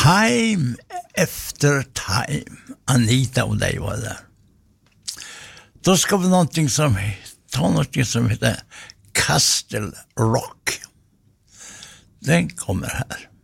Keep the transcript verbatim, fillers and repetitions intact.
Time efter time. Anita och dig var där. Då ska vi någonting som, ta någonting som heter Castle Rock. Den kommer här.